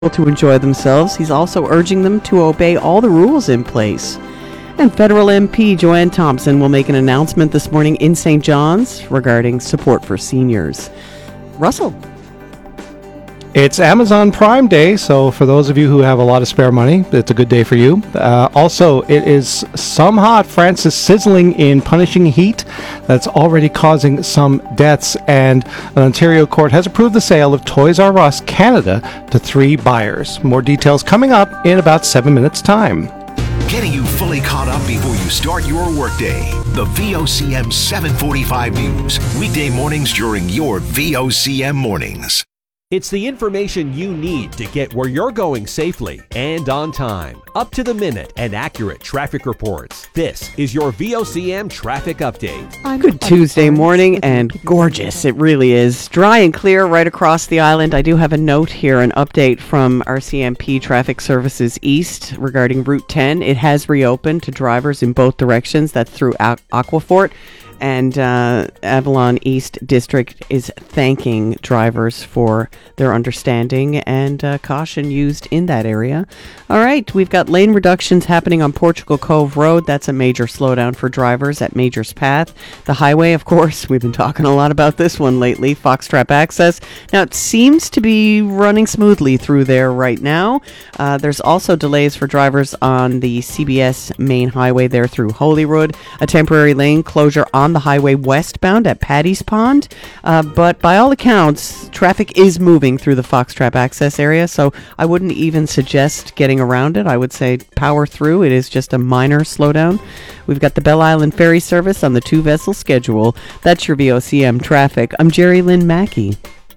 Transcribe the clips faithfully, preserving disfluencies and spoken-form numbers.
to enjoy themselves. He's also urging them to obey all the rules in place. And federal M P Joanne Thompson will make an announcement this morning in Saint John's regarding support for seniors. Russell. It's Amazon Prime Day, so for those of you who have a lot of spare money, it's a good day for you. Uh, also, it is some hot. France is sizzling in punishing heat that's already causing some deaths, and an Ontario court has approved the sale of Toys R Us Canada to three buyers. More details coming up in about seven minutes' time. Getting you fully caught up before you start your workday. The V O C M seven forty-five News. Weekday mornings during your V O C M mornings. It's the information you need to get where you're going safely and on time. Up to the minute and accurate traffic reports. This is your V O C M Traffic Update. Good Tuesday morning, and gorgeous. It really is. Dry and clear right across the island. I do have a note here, an update from R C M P Traffic Services East regarding Route ten. It has reopened to drivers in both directions. That's through Aquafort. And uh, Avalon East District is thanking drivers for their understanding and uh, caution used in that area. All right, we've got lane reductions happening on Portugal Cove Road. That's a major slowdown for drivers at Major's Path. The highway, of course, we've been talking a lot about this one lately, Foxtrap Access. Now, it seems to be running smoothly through there right now. Uh, there's also delays for drivers on the C B S main highway there through Holyrood. A temporary lane closure on the highway westbound at Paddy's Pond, uh, but by all accounts, traffic is moving through the Foxtrap Access area, so I wouldn't even suggest getting around it. I would say power through. It is just a minor slowdown. We've got the Belle Island Ferry service on the two-vessel schedule. That's your V O C M traffic. I'm Jerry Lynn Mackey.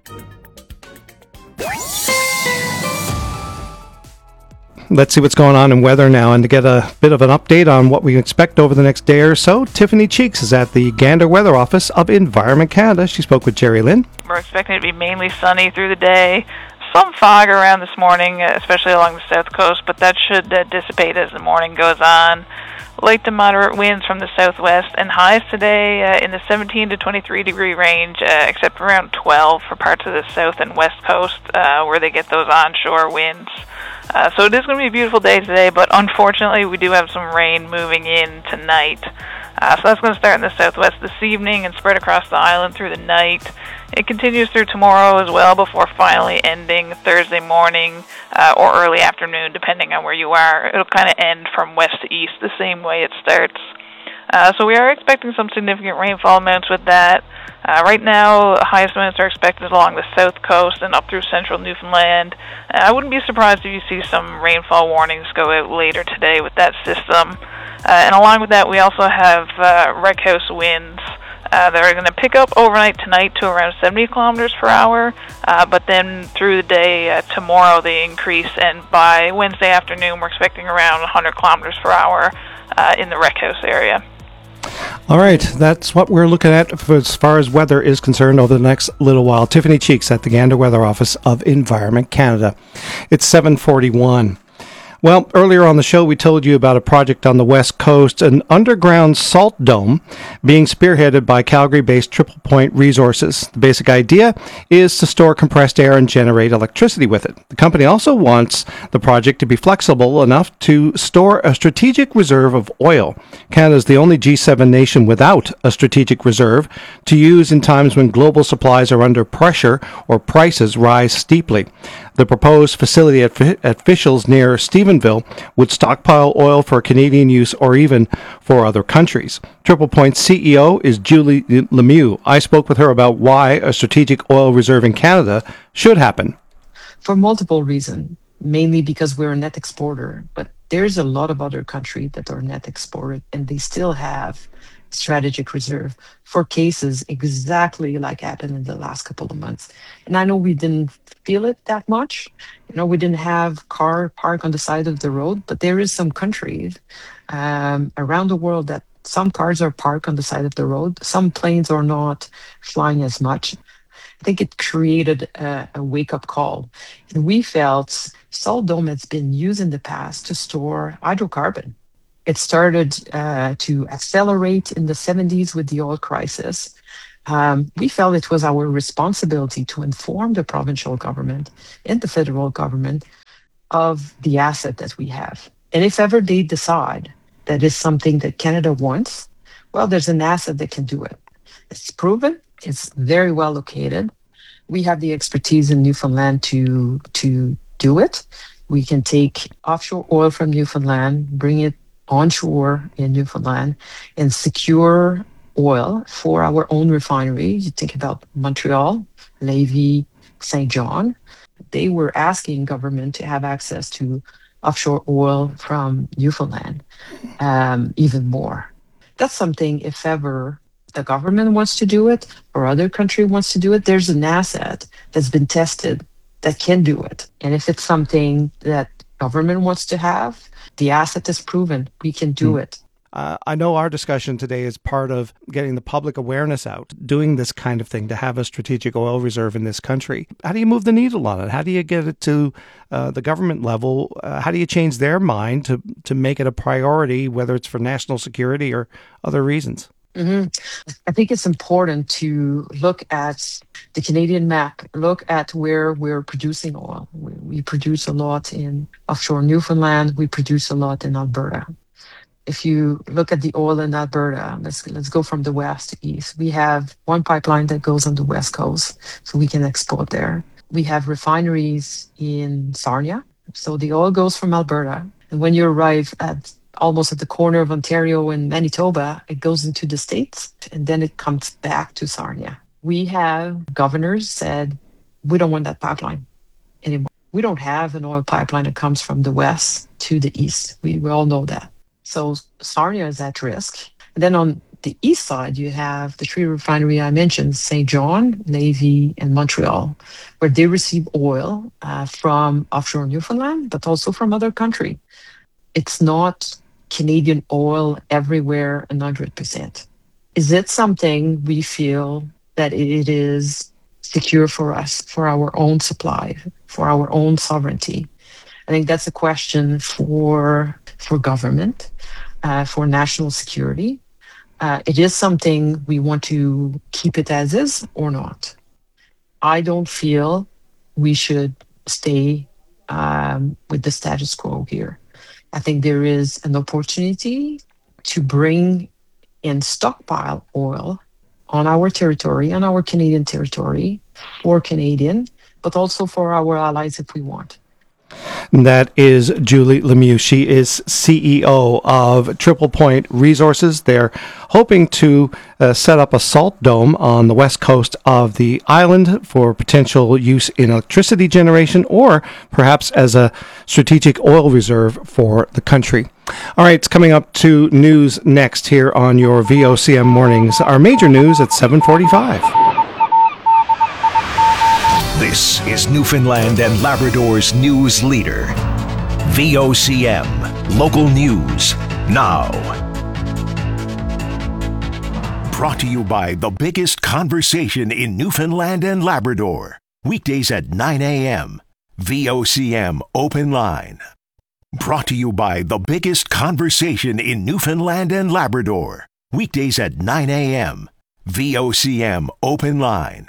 Let's see what's going on in weather now, and to get a bit of an update on what we expect over the next day or so, Tiffany Cheeks is at the Gander Weather Office of Environment Canada. She spoke with Jerry Lynn. We're expecting it to be mainly sunny through the day. Some fog around this morning, especially along the south coast, but that should uh, dissipate as the morning goes on. Light to moderate winds from the southwest, and highs today uh, in the seventeen to twenty-three degree range, uh, except around twelve for parts of the south and west coast uh, where they get those onshore winds. Uh, so it is going to be a beautiful day today, but unfortunately we do have some rain moving in tonight. Uh, so that's going to start in the southwest this evening and spread across the island through the night. It continues through tomorrow as well before finally ending Thursday morning uh, or early afternoon, depending on where you are. It'll kind of end from west to east the same way it starts. Uh, so we are expecting some significant rainfall amounts with that. Uh, right now, highest amounts are expected along the south coast and up through central Newfoundland. Uh, I wouldn't be surprised if you see some rainfall warnings go out later today with that system. Uh, and along with that, we also have uh, wreck house winds uh, that are going to pick up overnight tonight to around seventy kilometers per hour, uh, but then through the day uh, tomorrow they increase, and by Wednesday afternoon we're expecting around one hundred kilometers per hour uh, in the wreck house area. All right, that's what we're looking at for as far as weather is concerned over the next little while. Tiffany Cheeks at the Gander Weather Office of Environment Canada. It's seven forty-one. Well, earlier on the show, we told you about a project on the West Coast, an underground salt dome being spearheaded by Calgary-based Triple Point Resources. The basic idea is to store compressed air and generate electricity with it. The company also wants the project to be flexible enough to store a strategic reserve of oil. Canada is the only G seven nation without a strategic reserve to use in times when global supplies are under pressure or prices rise steeply. The proposed facility at, at Officials near Stephenville would stockpile oil for Canadian use or even for other countries. Triple Point's C E O is Julie Lemieux. I spoke with her about why a strategic oil reserve in Canada should happen. For multiple reasons, mainly because we're a net exporter, but there's a lot of other countries that are net exported and they still have strategic reserve for cases exactly like happened in the last couple of months. And I know we didn't feel it that much. You know, we didn't have car park on the side of the road, but there is some countries um, around the world that some cars are parked on the side of the road. Some planes are not flying as much. I think it created a, a wake-up call. And we felt salt dome has been used in the past to store hydrocarbon. It started uh, to accelerate in the seventies with the oil crisis. Um, we felt it was our responsibility to inform the provincial government and the federal government of the asset that we have. And if ever they decide that is something that Canada wants, well, there's an asset that can do it. It's proven, it's very well located. We have the expertise in Newfoundland to, to do it. We can take offshore oil from Newfoundland, bring it onshore in Newfoundland, and secure oil for our own refinery. You think about Montreal, Lévis, Saint John. They were asking government to have access to offshore oil from Newfoundland um, even more. That's something, if ever the government wants to do it or other country wants to do it, there's an asset that's been tested that can do it. And if it's something that government wants to have, the asset is proven, we can do mm. it. Uh, I know our discussion today is part of getting the public awareness out, doing this kind of thing to have a strategic oil reserve in this country. How do you move the needle on it? How do you get it to uh, the government level? Uh, how do you change their mind to, to make it a priority, whether it's for national security or other reasons? Mm-hmm. I think it's important to look at the Canadian map, look at where we're producing oil. We, we produce a lot in offshore Newfoundland. We produce a lot in Alberta. If you look at the oil in Alberta, let's let's go from the west to east. We have one pipeline that goes on the west coast, so we can export there. We have refineries in Sarnia, so the oil goes from Alberta. And when you arrive at almost at the corner of Ontario and Manitoba, it goes into the States, and then it comes back to Sarnia. We have governors said, we don't want that pipeline anymore. We don't have an oil pipeline that comes from the west to the east. We, we all know that. So Sarnia is at risk. And then on the east side, you have the three refinery I mentioned, Saint John, Lévis, and Montreal, where they receive oil uh, from offshore Newfoundland, but also from other countries. It's not Canadian oil everywhere one hundred percent. Is it something we feel that it is secure for us, for our own supply, for our own sovereignty? I think that's a question for for government, uh, for national security. Uh, it is something we want to keep it as is or not. I don't feel we should stay um, with the status quo here. I think there is an opportunity to bring and stockpile oil on our territory, on our Canadian territory, for Canadian, but also for our allies if we want. That is Julie Lemieux. She is C E O of Triple Point Resources. They're hoping to uh, set up a salt dome on the west coast of the island for potential use in electricity generation or perhaps as a strategic oil reserve for the country. All right, it's coming up to news next here on your V O C M Mornings. Our major news at seven forty-five. This is Newfoundland and Labrador's news leader. V O C M, local news, now. Brought to you by the biggest conversation in Newfoundland and Labrador. Weekdays at nine a.m. V O C M Open Line. Brought to you by the biggest conversation in Newfoundland and Labrador. Weekdays at nine a.m. V O C M Open Line.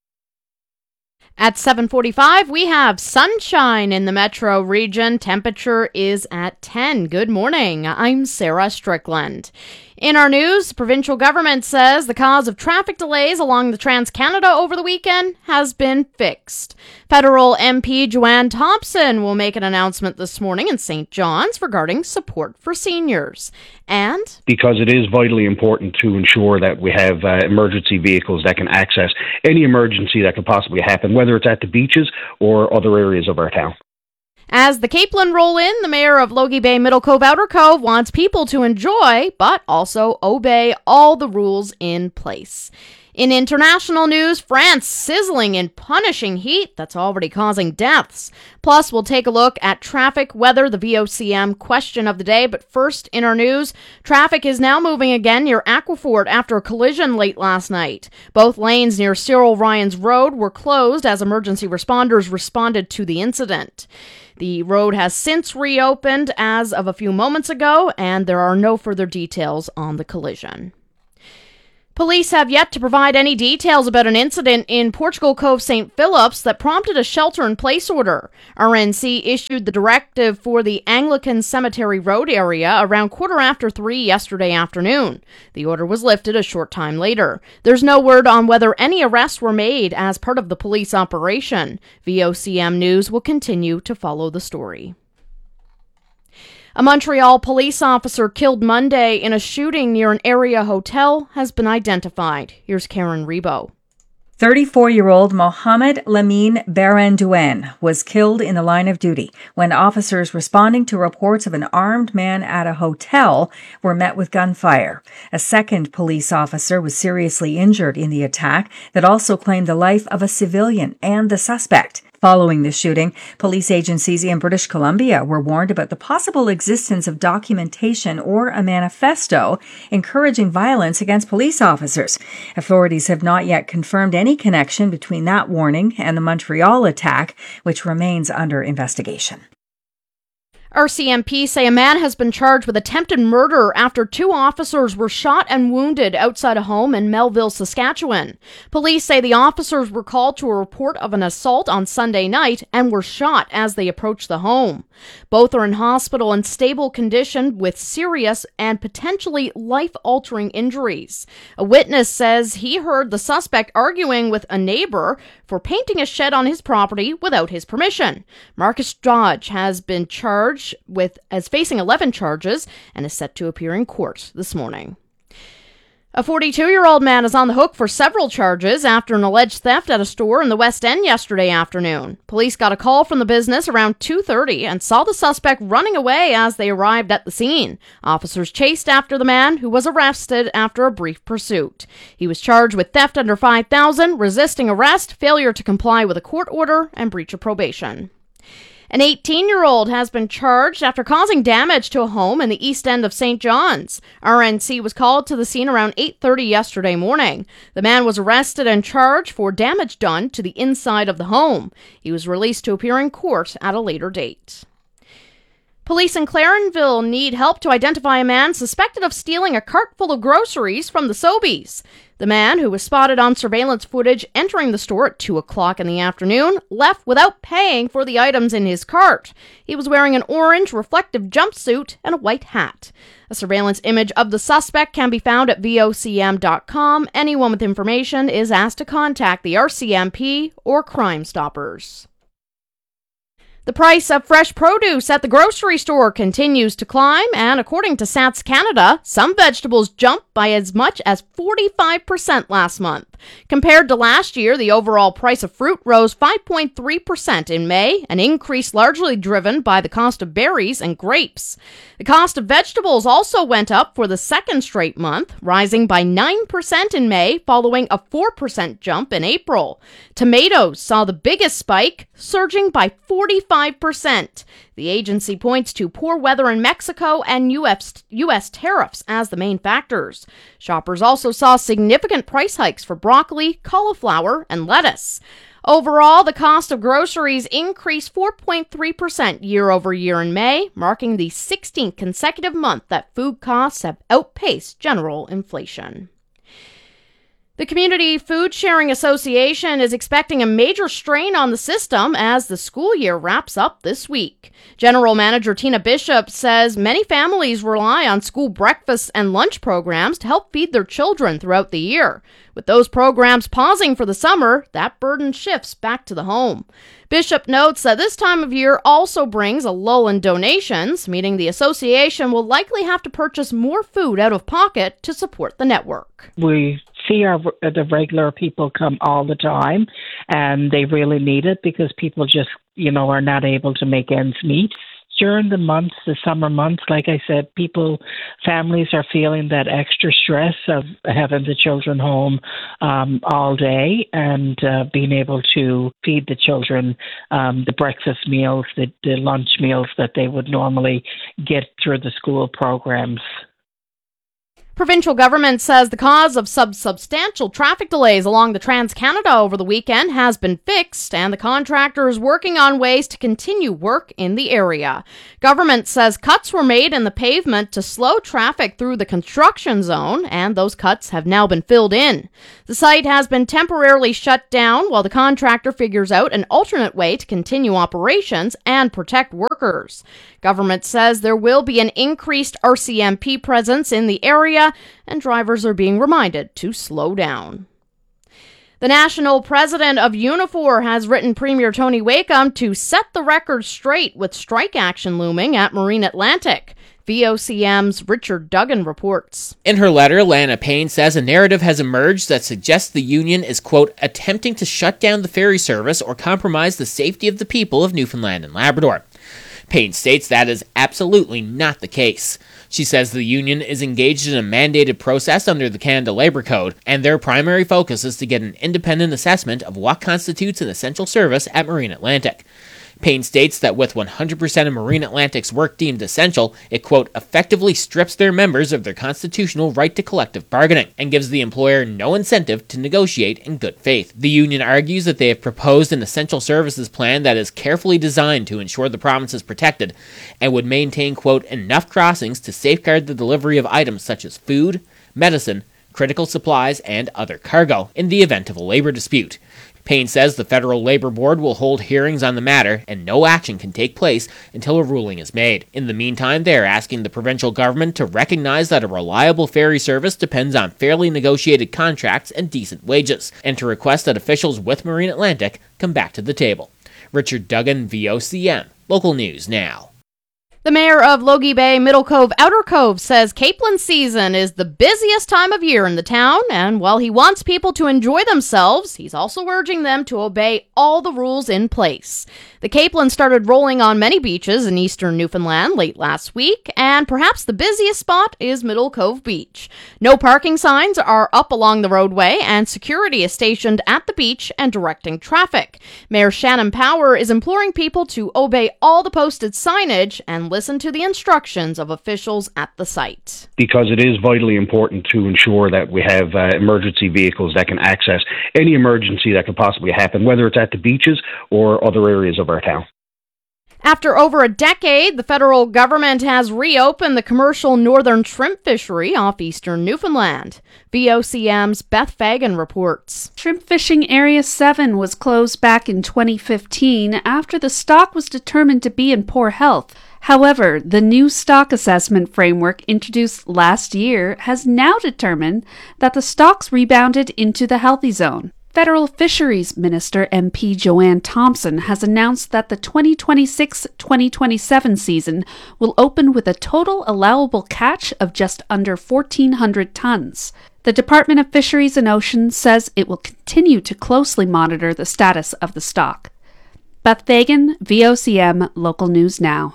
At seven forty-five, we have sunshine in the metro region. Temperature is at ten. Good morning. I'm Sarah Strickland. In our news, the provincial government says the cause of traffic delays along the Trans-Canada over the weekend has been fixed. Federal M P Joanne Thompson will make an announcement this morning in Saint John's regarding support for seniors. And because it is vitally important to ensure that we have uh, emergency vehicles that can access any emergency that could possibly happen, whether it's at the beaches or other areas of our town. As the Capeland roll in, the mayor of Logie Bay Middle Cove Outer Cove wants people to enjoy, but also obey all the rules in place. In international news, France sizzling in punishing heat that's already causing deaths. Plus, we'll take a look at traffic, weather, the V O C M question of the day. But first, in our news, traffic is now moving again near Aquafort after a collision late last night. Both lanes near Cyril Ryan's Road were closed as emergency responders responded to the incident. The road has since reopened as of a few moments ago, and there are no further details on the collision. Police have yet to provide any details about an incident in Portugal Cove Saint Philip's that prompted a shelter-in-place order. R N C issued the directive for the Anglican Cemetery Road area around quarter after three yesterday afternoon. The order was lifted a short time later. There's no word on whether any arrests were made as part of the police operation. V O C M News will continue to follow the story. A Montreal police officer killed Monday in a shooting near an area hotel has been identified. Here's Karen Rebo. thirty-four-year-old Mohamed Lamine Barandouane was killed in the line of duty when officers responding to reports of an armed man at a hotel were met with gunfire. A second police officer was seriously injured in the attack that also claimed the life of a civilian and the suspect. Following the shooting, police agencies in British Columbia were warned about the possible existence of documentation or a manifesto encouraging violence against police officers. Authorities have not yet confirmed any connection between that warning and the Montreal attack, which remains under investigation. R C M P say a man has been charged with attempted murder after two officers were shot and wounded outside a home in Melville, Saskatchewan. Police say the officers were called to a report of an assault on Sunday night and were shot as they approached the home. Both are in hospital in stable condition with serious and potentially life-altering injuries. A witness says he heard the suspect arguing with a neighbor for painting a shed on his property without his permission. Marcus Dodge has been charged with as facing eleven charges and is set to appear in court this morning. A forty-two-year-old man is on the hook for several charges after an alleged theft at a store in the West End yesterday afternoon. Police got a call from the business around two thirty and saw the suspect running away as they arrived at the scene. Officers chased after the man, who was arrested after a brief pursuit. He was charged with theft under five thousand dollars, resisting arrest, failure to comply with a court order, and breach of probation. An eighteen-year-old has been charged after causing damage to a home in the East End of Saint John's. R N C was called to the scene around eight thirty yesterday morning. The man was arrested and charged for damage done to the inside of the home. He was released to appear in court at a later date. Police in Clarenville need help to identify a man suspected of stealing a cart full of groceries from the Sobeys. The man, who was spotted on surveillance footage entering the store at two o'clock in the afternoon, left without paying for the items in his cart. He was wearing an orange reflective jumpsuit and a white hat. A surveillance image of the suspect can be found at V O C M dot com. Anyone with information is asked to contact the R C M P or Crime Stoppers. The price of fresh produce at the grocery store continues to climb, and according to Stats Canada, some vegetables jumped by as much as forty-five percent last month. Compared to last year, the overall price of fruit rose five point three percent in May, an increase largely driven by the cost of berries and grapes. The cost of vegetables also went up for the second straight month, rising by nine percent in May, following a four percent jump in April. Tomatoes saw the biggest spike, surging by forty-five percent. The agency points to poor weather in Mexico and U S U S tariffs as the main factors. Shoppers also saw significant price hikes for broccoli, cauliflower, and lettuce. Overall, the cost of groceries increased four point three percent year over year in May, marking the sixteenth consecutive month that food costs have outpaced general inflation. The Community Food Sharing Association is expecting a major strain on the system as the school year wraps up this week. General Manager Tina Bishop says many families rely on school breakfasts and lunch programs to help feed their children throughout the year. With those programs pausing for the summer, that burden shifts back to the home. Bishop notes that this time of year also brings a lull in donations, meaning the association will likely have to purchase more food out of pocket to support the network. We see our the regular people come all the time, and they really need it because people just, you know, are not able to make ends meet. During the months, the summer months, like I said, people, families are feeling that extra stress of having the children home um, all day and uh, being able to feed the children um, the breakfast meals, the, the lunch meals that they would normally get through the school programs. Provincial government says the cause of sub substantial traffic delays along the Trans-Canada over the weekend has been fixed, and the contractor is working on ways to continue work in the area. Government says cuts were made in the pavement to slow traffic through the construction zone, and those cuts have now been filled in. The site has been temporarily shut down while the contractor figures out an alternate way to continue operations and protect workers. Government says there will be an increased R C M P presence in the area, and drivers are being reminded to slow down. The national president of Unifor has written Premier Tony Wakeham to set the record straight with strike action looming at Marine Atlantic. V O C M's Richard Duggan reports. In her letter, Lana Payne says a narrative has emerged that suggests the union is, quote, attempting to shut down the ferry service or compromise the safety of the people of Newfoundland and Labrador. Payne states that is absolutely not the case. She says the union is engaged in a mandated process under the Canada Labour Code, and their primary focus is to get an independent assessment of what constitutes an essential service at Marine Atlantic. Payne states that with one hundred percent of Marine Atlantic's work deemed essential, it, quote, effectively strips their members of their constitutional right to collective bargaining and gives the employer no incentive to negotiate in good faith. The union argues that they have proposed an essential services plan that is carefully designed to ensure the province is protected and would maintain, quote, enough crossings to safeguard the delivery of items such as food, medicine, critical supplies, and other cargo in the event of a labor dispute. Payne says the Federal Labor Board will hold hearings on the matter and no action can take place until a ruling is made. In the meantime, they are asking the provincial government to recognize that a reliable ferry service depends on fairly negotiated contracts and decent wages, and to request that officials with Marine Atlantic come back to the table. Richard Duggan, V O C M. Local News Now. The mayor of Logie Bay, Middle Cove, Outer Cove says capelin season is the busiest time of year in the town, and while he wants people to enjoy themselves, he's also urging them to obey all the rules in place. The capelin started rolling on many beaches in eastern Newfoundland late last week, and perhaps the busiest spot is Middle Cove Beach. No parking signs are up along the roadway, and security is stationed at the beach and directing traffic. Mayor Shannon Power is imploring people to obey all the posted signage and listen to the instructions of officials at the site. Because it is vitally important to ensure that we have uh, emergency vehicles that can access any emergency that could possibly happen, whether it's at the beaches or other areas of our town. After over a decade, the federal government has reopened the commercial northern shrimp fishery off eastern Newfoundland. V O C M's Beth Fagan reports. Shrimp Fishing Area seven was closed back in twenty fifteen after the stock was determined to be in poor health. However, the new stock assessment framework introduced last year has now determined that the stocks rebounded into the healthy zone. Federal Fisheries Minister M P Joanne Thompson has announced that the twenty twenty-six twenty twenty-seven season will open with a total allowable catch of just under fourteen hundred tons. The Department of Fisheries and Oceans says it will continue to closely monitor the status of the stock. Beth Fagan, V O C M, Local News Now.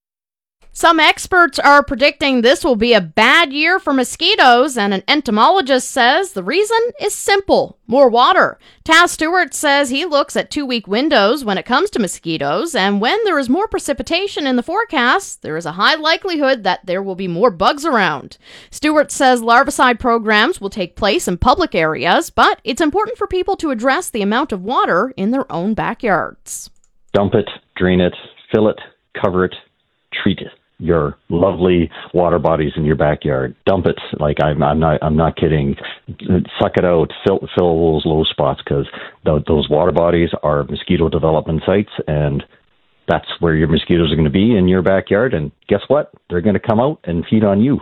Some experts are predicting this will be a bad year for mosquitoes, and an entomologist says the reason is simple: more water. Taz Stewart says he looks at two-week windows when it comes to mosquitoes, and when there is more precipitation in the forecast, there is a high likelihood that there will be more bugs around. Stewart says larvicide programs will take place in public areas, but it's important for people to address the amount of water in their own backyards. Dump it, drain it, fill it, cover it, treat it. Your lovely water bodies in your backyard. Dump it. Like I'm, I'm not, I'm not kidding. Suck it out. Fill, fill those low spots, because th- those water bodies are mosquito development sites, and that's where your mosquitoes are going to be, in your backyard. And guess what? They're going to come out and feed on you.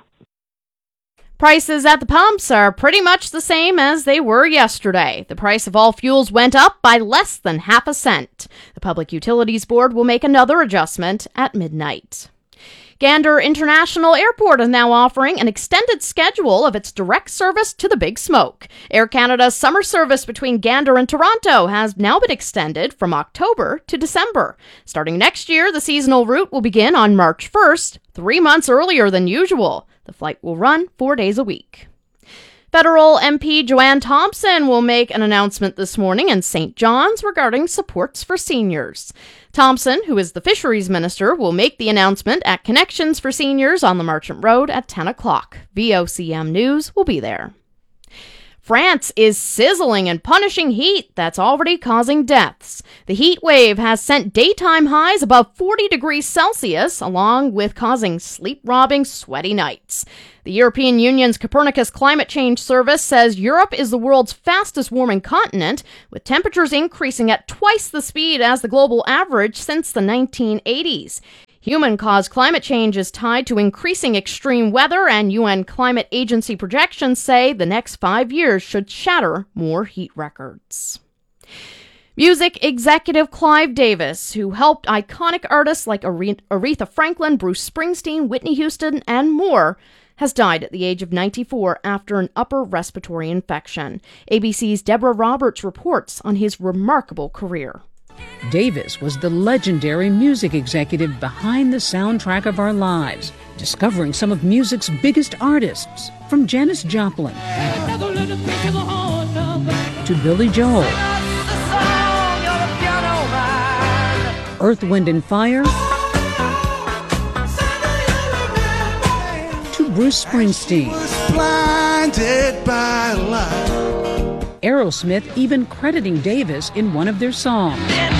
Prices at the pumps are pretty much the same as they were yesterday. The price of all fuels went up by less than half a cent. The Public Utilities Board will make another adjustment at midnight. Gander International Airport is now offering an extended schedule of its direct service to the Big Smoke. Air Canada's summer service between Gander and Toronto has now been extended from October to December. Starting next year, the seasonal route will begin on March first, three months earlier than usual. The flight will run four days a week. Federal M P Joanne Thompson will make an announcement this morning in Saint John's regarding supports for seniors. Thompson, who is the Fisheries Minister, will make the announcement at Connections for Seniors on the Marchant Road at ten o'clock. V O C M News will be there. France is sizzling and punishing heat that's already causing deaths. The heat wave has sent daytime highs above forty degrees Celsius, along with causing sleep-robbing, sweaty nights. The European Union's Copernicus Climate Change Service says Europe is the world's fastest warming continent, with temperatures increasing at twice the speed as the global average since the nineteen eighties. Human-caused climate change is tied to increasing extreme weather, and U N Climate Agency projections say the next five years should shatter more heat records. Music executive Clive Davis, who helped iconic artists like Aretha Franklin, Bruce Springsteen, Whitney Houston, and more, has died at the age of ninety-four after an upper respiratory infection. A B C's Deborah Roberts reports on his remarkable career. Davis was the legendary music executive behind the soundtrack of our lives, discovering some of music's biggest artists, from Janis Joplin to Billy Joel, Earth, Wind and Fire to Bruce Springsteen. Blinded by light. Aerosmith even crediting Davis in one of their songs.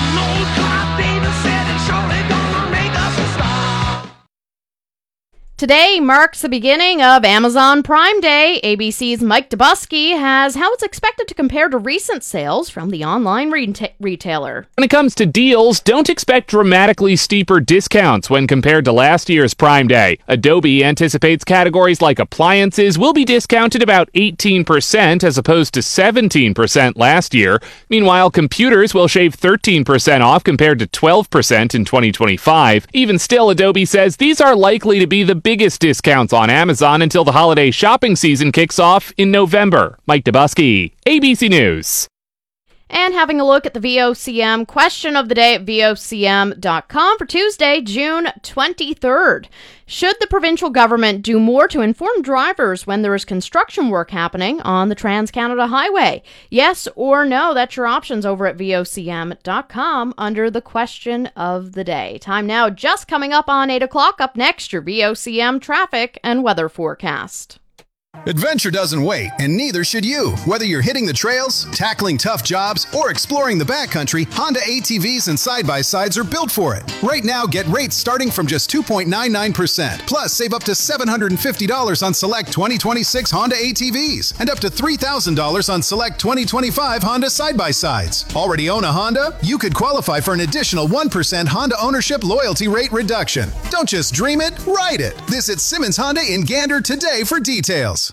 Today marks the beginning of Amazon Prime Day. A B C's Mike Dubusky has how it's expected to compare to recent sales from the online reta- retailer. When it comes to deals, don't expect dramatically steeper discounts when compared to last year's Prime Day. Adobe anticipates categories like appliances will be discounted about eighteen percent as opposed to seventeen percent last year. Meanwhile, computers will shave thirteen percent off compared to twelve percent in twenty twenty-five. Even still, Adobe says these are likely to be the biggest discounts on Amazon until the holiday shopping season kicks off in November. Mike Dubusky, A B C News. And having a look at the V O C M question of the day at V O C M dot com for Tuesday, June twenty-third. Should the provincial government do more to inform drivers when there is construction work happening on the Trans-Canada Highway? Yes or no? That's your options over at V O C M dot com under the question of the day. Time now just coming up on eight o'clock. Up next, your V O C M traffic and weather forecast. Adventure doesn't wait, and neither should you. Whether you're hitting the trails, tackling tough jobs, or exploring the backcountry, Honda A T Vs and side-by-sides are built for it. Right now, get rates starting from just two point nine nine percent. Plus, save up to seven hundred fifty dollars on select twenty twenty-six Honda A T Vs and up to three thousand dollars on select twenty twenty-five Honda side-by-sides. Already own a Honda? You could qualify for an additional one percent Honda ownership loyalty rate reduction. Don't just dream it, ride it. Visit Simmons Honda in Gander today for details.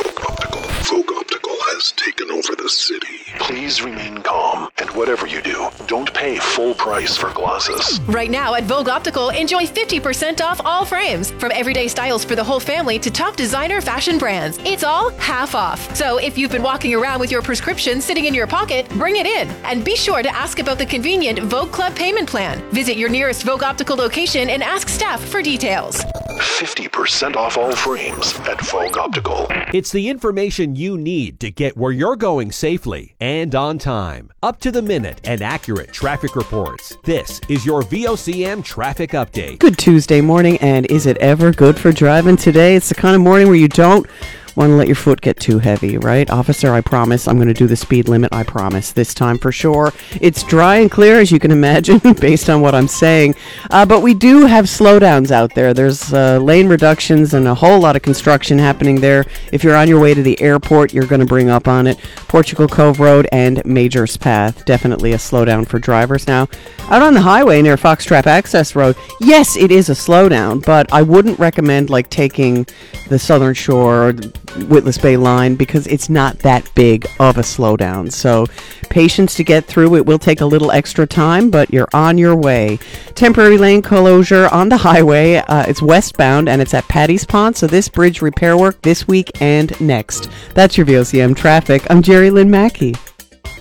Vogue Optical has taken over the city. Please remain calm, and whatever you do, don't pay full price for glasses. Right now at Vogue Optical, enjoy fifty percent off all frames. From everyday styles for the whole family to top designer fashion brands. It's all half off. So if you've been walking around with your prescription sitting in your pocket, bring it in. And be sure to ask about the convenient Vogue Club payment plan. Visit your nearest Vogue Optical location and ask staff for details. fifty percent off all frames at Vogue Optical. It's the information you need to get where you're going safely and on time. Up to the minute and accurate traffic reports. This is your V O C M traffic update. Good Tuesday morning, and is it ever good for driving today? It's the kind of morning where you don't want to let your foot get too heavy, right? Officer, I promise I'm going to do the speed limit. I promise this time for sure. It's dry and clear, as you can imagine, based on what I'm saying. Uh, but we do have slowdowns out there. There's uh, lane reductions and a whole lot of construction happening there. If you're on your way to the airport, you're going to bring up on it. Portugal Cove Road and Major's Path. Definitely a slowdown for drivers. Now, out on the highway near Foxtrap Access Road, yes, it is a slowdown, but I wouldn't recommend like taking the Southern Shore or Witless Bay line because it's not that big of a slowdown. So patience to get through. It will take a little extra time, but you're on your way. Temporary lane closure on the highway. Uh, it's westbound and it's at Paddy's Pond. So this bridge repair work this week and next. That's your V O C M traffic. I'm Jerry Lynn Mackey.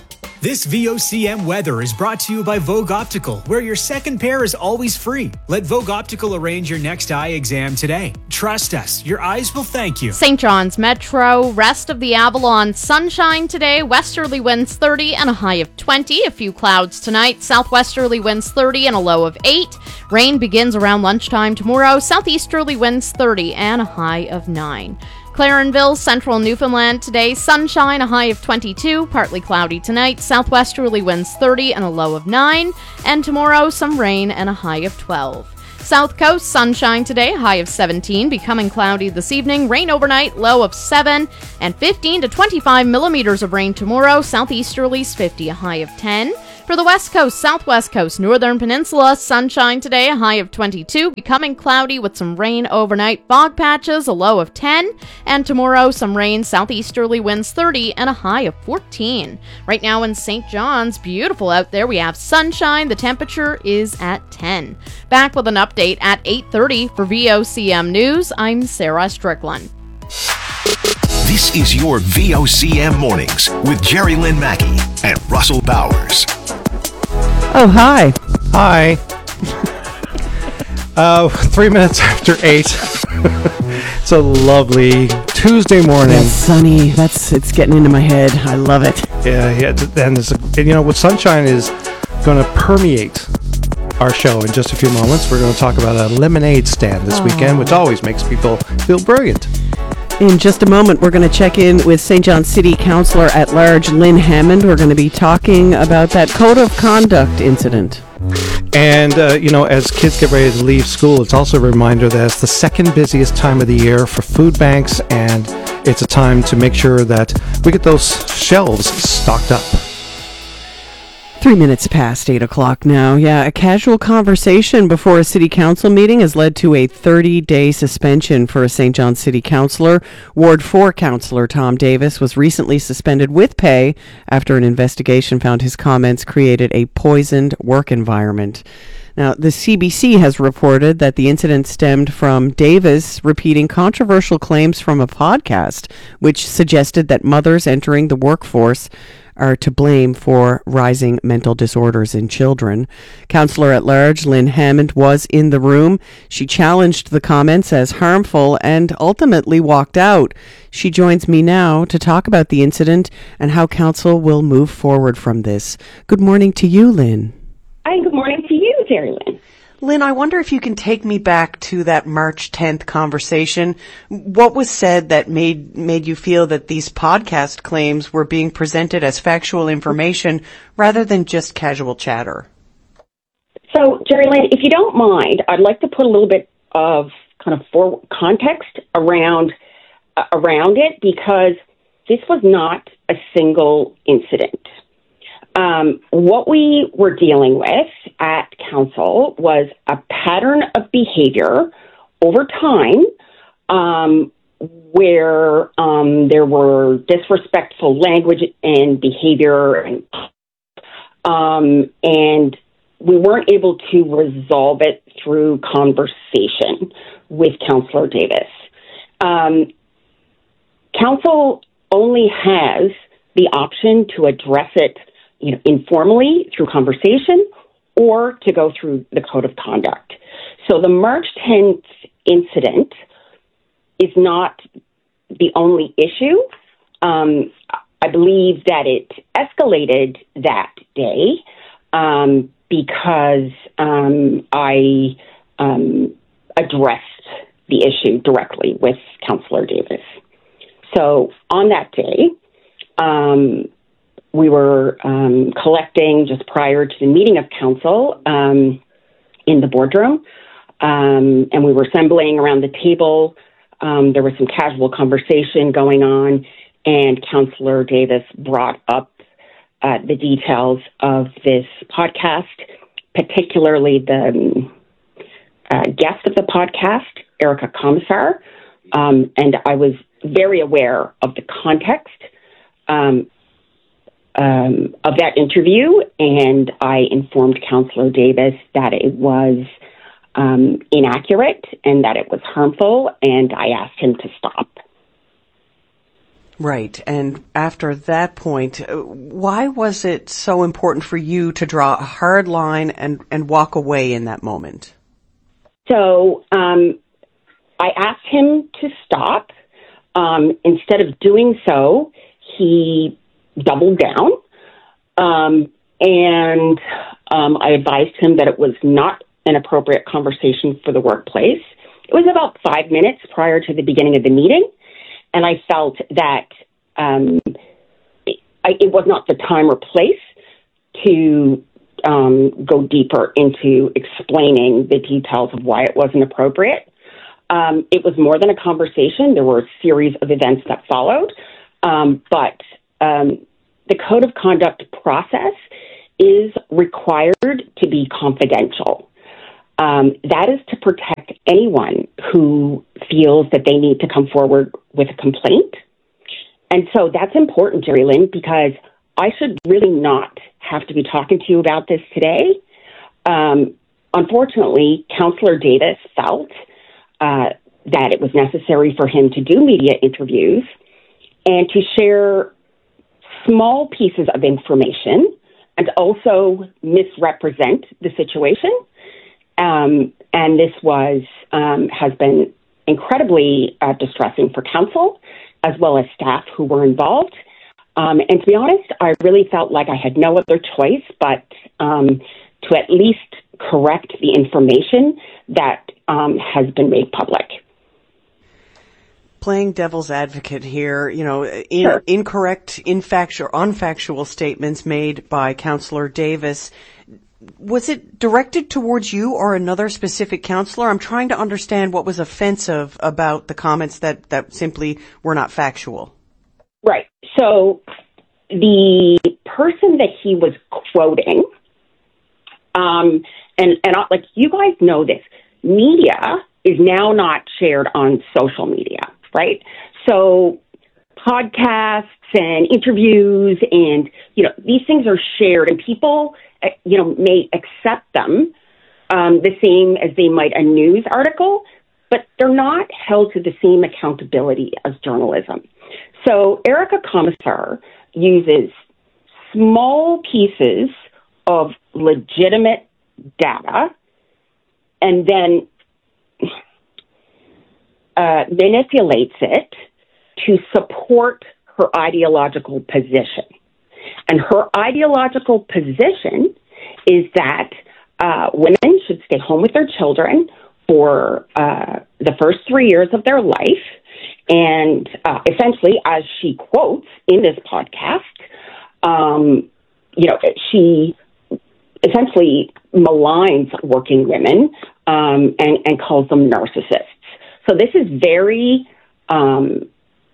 This V O C M weather is brought to you by Vogue Optical, where your second pair is always free. Let Vogue Optical arrange your next eye exam today. Trust us, your eyes will thank you. Saint John's Metro, rest of the Avalon, sunshine today, westerly winds thirty and a high of twenty. A few clouds tonight, southwesterly winds thirty and a low of eight. Rain begins around lunchtime tomorrow, southeasterly winds thirty and a high of nine. Clarenville, central Newfoundland today, sunshine, a high of twenty-two, partly cloudy tonight, southwesterly winds thirty and a low of nine, and tomorrow some rain and a high of twelve. South Coast, sunshine today, high of seventeen, becoming cloudy this evening, rain overnight, low of seven, and fifteen to twenty-five millimeters of rain tomorrow, southeasterlies fifty, a high of ten. For the West Coast, Southwest Coast, Northern Peninsula, sunshine today, a high of twenty-two, becoming cloudy with some rain overnight, fog patches, a low of ten, and tomorrow some rain, southeasterly winds thirty, and a high of fourteen. Right now in Saint John's, beautiful out there, we have sunshine, the temperature is at ten. Back with an update at eight thirty for V O C M News, I'm Sarah Strickland. This is your V O C M Mornings with Jerry Lynn Mackey and Russell Bowers. Oh, hi. Hi. uh, three minutes after eight. It's a lovely Tuesday morning. It's sunny. That's it's getting into my head. I love it. Yeah, yeah. And, there's a, and you know what? Sunshine is going to permeate our show in just a few moments. We're going to talk about a lemonade stand this oh. weekend, which always makes people feel brilliant. In just a moment, we're going to check in with Saint John City Councillor at Large, Lynn Hammond. We're going to be talking about that code of conduct incident. And, uh, you know, as kids get ready to leave school, it's also a reminder that it's the second busiest time of the year for food banks, and it's a time to make sure that we get those shelves stocked up. Three minutes past eight o'clock now. Yeah, a casual conversation before a city council meeting has led to a thirty-day suspension for a Saint John City councillor. Ward four councillor Tom Davis was recently suspended with pay after an investigation found his comments created a poisoned work environment. Now, the C B C has reported that the incident stemmed from Davis repeating controversial claims from a podcast, which suggested that mothers entering the workforce are to blame for rising mental disorders in children. Councillor at Large Lynn Hammond was in the room. She challenged the comments as harmful and ultimately walked out. She joins me now to talk about the incident and how council will move forward from this. Good morning to you, Lynn. Hi, good morning to you, Jerry Lynn. Lynn, I wonder if you can take me back to that March tenth conversation. What was said that made made you feel that these podcast claims were being presented as factual information rather than just casual chatter? So, Jerry Lynn, if you don't mind, I'd like to put a little bit of kind of for context around uh, around it, because this was not a single incident. Um, what we were dealing with at council was a pattern of behavior over time um, where um, there were disrespectful language and behavior, and um, and we weren't able to resolve it through conversation with Councillor Davis. Um, council only has the option to address it, you know, informally through conversation, or to go through the code of conduct. So the March tenth incident is not the only issue. Um, I believe that it escalated that day um, because um, I um, addressed the issue directly with Councillor Davis. So on that day, um, we were um, collecting just prior to the meeting of council um, in the boardroom, um, and we were assembling around the table. Um, there was some casual conversation going on, and Councillor Davis brought up uh, the details of this podcast, particularly the uh, guest of the podcast, Erica Commissar, um, and I was very aware of the context um, Um, of that interview, and I informed Councillor Davis that it was um, inaccurate and that it was harmful, and I asked him to stop. Right. And after that point, why was it so important for you to draw a hard line and, and walk away in that moment? So um, I asked him to stop. Um, instead of doing so, he doubled down. Um, and um, I advised him that it was not an appropriate conversation for the workplace. It was about five minutes prior to the beginning of the meeting. And I felt that um, it, it was not the time or place to um, go deeper into explaining the details of why it wasn't appropriate. Um, it was more than a conversation. There were a series of events that followed. Um, but um, the code of conduct process is required to be confidential. Um, that is to protect anyone who feels that they need to come forward with a complaint. And so that's important, Jerry Lynn, because I should really not have to be talking to you about this today. Um, unfortunately, Councillor Davis felt uh, that it was necessary for him to do media interviews and to share small pieces of information and also misrepresent the situation. Um, and this was um, has been incredibly uh, distressing for council as well as staff who were involved. Um, and to be honest, I really felt like I had no other choice but um, to at least correct the information that um, has been made public. Playing devil's advocate here, you know, in, Sure. incorrect, infactual, unfactual statements made by Councillor Davis. Was it directed towards you or another specific councillor? I'm trying to understand what was offensive about the comments that, that simply were not factual. Right. So the person that he was quoting, um, and, and I, like you guys know this, media is now not shared on social media, right? So podcasts and interviews and, you know, these things are shared and people, uh, you know, may accept them um, the same as they might a news article, but they're not held to the same accountability as journalism. So Erica Commissar uses small pieces of legitimate data and then uh, manipulates it to support her ideological position. And her ideological position is that uh, women should stay home with their children for uh, the first three years of their life. And uh, essentially, as she quotes in this podcast, um, you know, she essentially maligns working women um, and, and calls them narcissists. So this is very, um,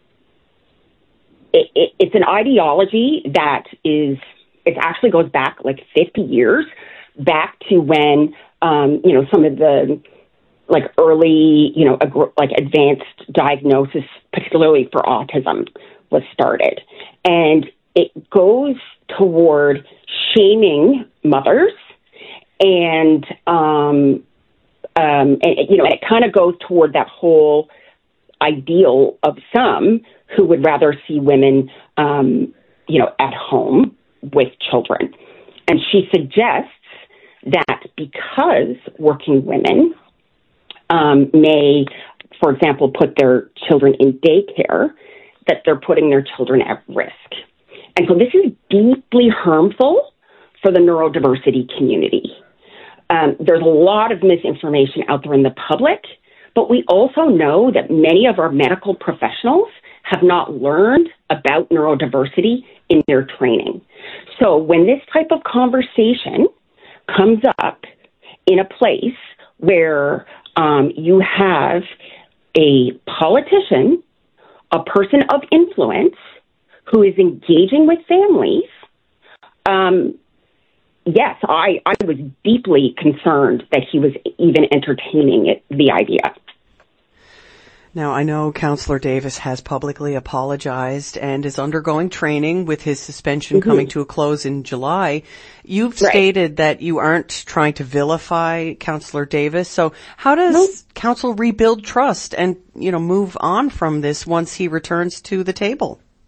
it, it, it's an ideology that is, it actually goes back like fifty years, back to when, um, you know, some of the like early, you know, ag- like advanced diagnosis, particularly for autism, was started. And it goes toward shaming mothers and, um, um, and you know, and it kind of goes toward that whole ideal of some who would rather see women, um, you know, at home with children. And she suggests that because working women um, may, for example, put their children in daycare, that they're putting their children at risk. And so this is deeply harmful for the neurodiversity community. Um, there's a lot of misinformation out there in the public, but we also know that many of our medical professionals have not learned about neurodiversity in their training. So when this type of conversation comes up in a place where um, you have a politician, a person of influence who is engaging with families, um, yes, I, I was deeply concerned that he was even entertaining it, the idea. Now, I know Councillor Davis has publicly apologized and is undergoing training with his suspension mm-hmm. coming to a close in July. You've right. stated that you aren't trying to vilify Councillor Davis. So how does nope. Council rebuild trust and, you know, move on from this once he returns to the table?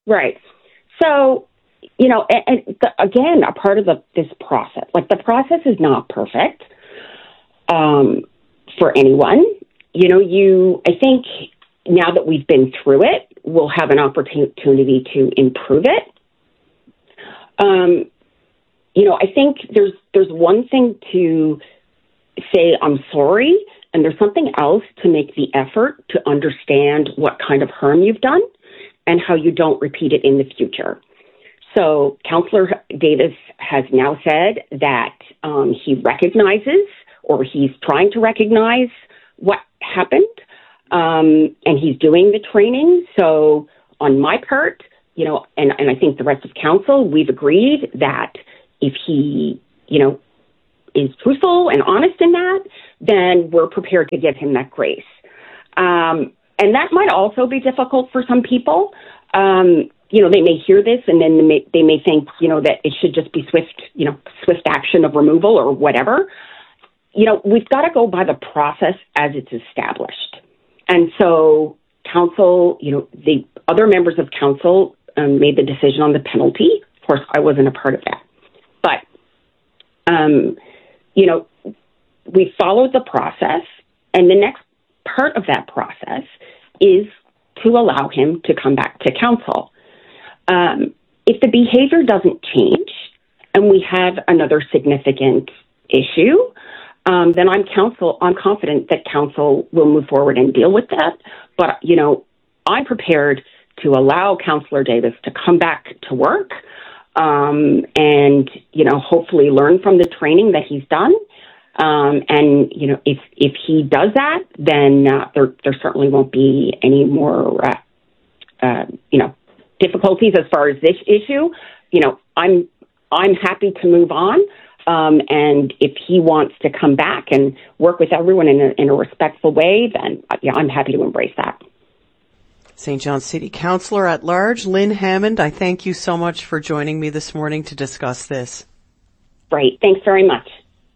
Right. So, you know, and, and the, again, a part of the, this process, like the process is not perfect um, for anyone. You know, you, I think now that we've been through it, we'll have an opportunity to improve it. Um, you know, I think there's, there's one thing to say, I'm sorry, and there's something else to make the effort to understand what kind of harm you've done and how you don't repeat it in the future. So Councillor Davis has now said that um, he recognizes, or he's trying to recognize what happened, um, and he's doing the training. So on my part, you know, and, and I think the rest of council, we've agreed that if he, you know, is truthful and honest in that, then we're prepared to give him that grace. Um, and that might also be difficult for some people. Um, you know, they may hear this and then they may, they may think, you know, that it should just be swift, you know, swift action of removal or whatever. You know, we've got to go by the process as it's established. And so council, you know, the other members of council um, made the decision on the penalty. Of course, I wasn't a part of that. But, um, you know, we followed the process, and the next part of that process is to allow him to come back to council. Um, if the behavior doesn't change and we have another significant issue, um, then I'm council. I'm confident that council will move forward and deal with that. But, you know, I'm prepared to allow Councillor Davis to come back to work um, and, you know, hopefully learn from the training that he's done. Um, and, you know, if, if he does that, then uh, there, there certainly won't be any more, uh, uh, you know, difficulties as far as this issue. You know, I'm, I'm happy to move on. Um, and if he wants to come back and work with everyone in a, in a respectful way, then uh, yeah, I'm happy to embrace that. Saint John City Councillor at Large, Lynn Hammond, I thank you so much for joining me this morning to discuss this. Great. Thanks very much.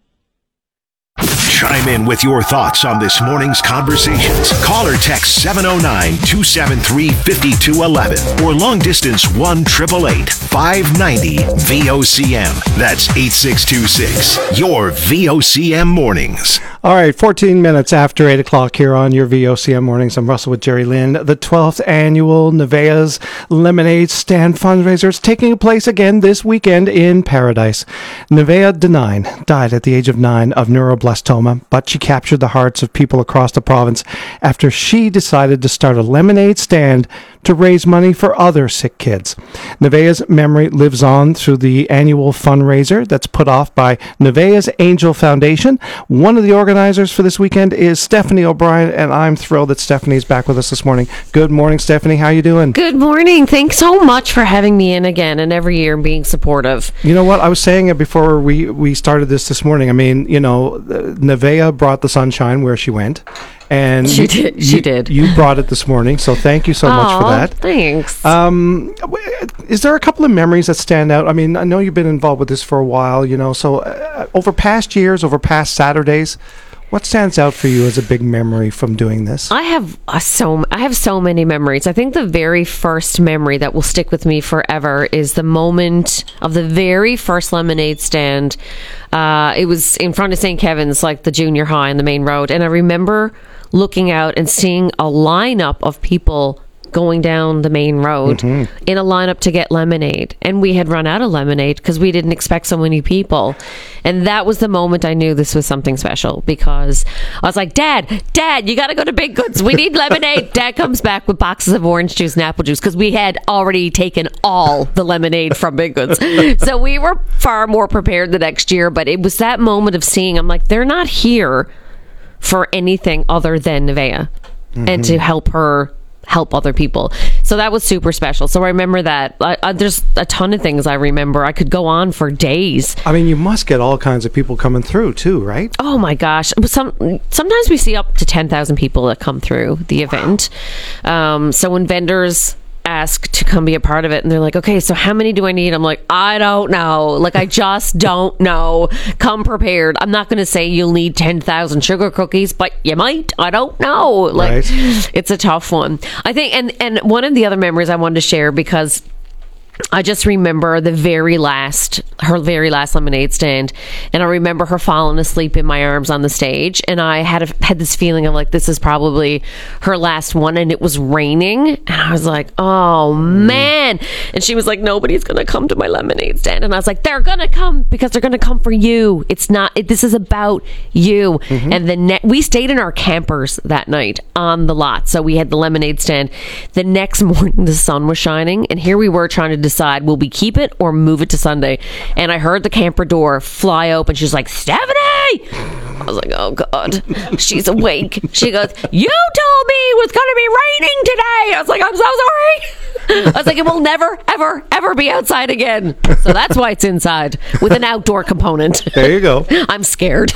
Chime in with your thoughts on this morning's conversations. Call or text seven oh nine, two seven three, five two one one or long distance one eight eight eight, five nine zero, V O C M. That's eight six two six. Your V O C M Mornings. All right, fourteen minutes after eight o'clock here on your V O C M Mornings. I'm Russell with Jerry Lynn. The twelfth annual Nevaeh's Lemonade Stand fundraiser is taking place again this weekend in Paradise. Nevaeh Denine died at the age of nine of neuroblastoma, but she captured the hearts of people across the province after she decided to start a lemonade stand to raise money for other sick kids. Nevaeh's memory lives on through the annual fundraiser that's put off by Nevaeh's Angel Foundation. One of the organizers for this weekend is Stephanie O'Brien, and I'm thrilled that Stephanie's back with us this morning. Good morning, Stephanie. How you doing? Good morning. Thanks so much for having me in again and every year and being supportive. You know what? I was saying it before we, we started this this morning. I mean, you know, Nevaeh brought the sunshine where she went. And she you, did. She you, did. You brought it this morning, so thank you so Aww, much for that. Thanks. Um, is there a couple of memories that stand out? I mean, I know you've been involved with this for a while, you know, so uh, over past years, over past Saturdays, what stands out for you as a big memory from doing this? I have uh, so I have so many memories. I think the very first memory that will stick with me forever is the moment of the very first lemonade stand. Uh, it was in front of Saint Kevin's, like the junior high on the main road, and I remember looking out and seeing a lineup of people going down the main road mm-hmm. in a lineup to get lemonade, and we had run out of lemonade because we didn't expect so many people. And that was the moment I knew this was something special, because I was like, Dad, Dad, you gotta go to Big Goods, we need lemonade. Dad comes back with boxes of orange juice and apple juice, because we had already taken all the lemonade from Big Goods. So we were far more prepared the next year, but it was that moment of seeing, I'm like, they're not here for anything other than Nevaeh mm-hmm. and to help her help other people. So that was super special. So I remember that. I, I, there's a ton of things I remember. I could go on for days. I mean, you must get all kinds of people coming through too, right? Oh my gosh. Some, sometimes we see up to ten thousand people that come through the event. Um, so when vendors ask to come be a part of it, and they're like, okay, so how many do I need? I'm like, I don't know. Like, I just don't know. Come prepared. I'm not going to say you'll need ten thousand sugar cookies, but you might. I don't know. Like, right. It's a tough one. I think, and, and one of the other memories I wanted to share, because I just remember the very last, her very last lemonade stand, and I remember her falling asleep in my arms on the stage, and I had a, had this feeling of like, this is probably her last one, and it was raining, and I was like, oh man, and she was like, nobody's gonna come to my lemonade stand, and I was like, they're gonna come, because they're gonna come for you. It's not, it, this is about you. Mm-hmm. And the ne- we stayed in our campers that night on the lot, so we had the lemonade stand. The next morning the sun was shining, and here we were trying to decide, will we keep it or move it to Sunday? And I heard the camper door fly open. She's like, Stephanie! I was like, oh God, she's awake. She goes, you told me it was going to be raining today. I was like, I'm so sorry. I was like, it will never, ever, ever be outside again. So that's why it's inside with an outdoor component. There you go. I'm scared.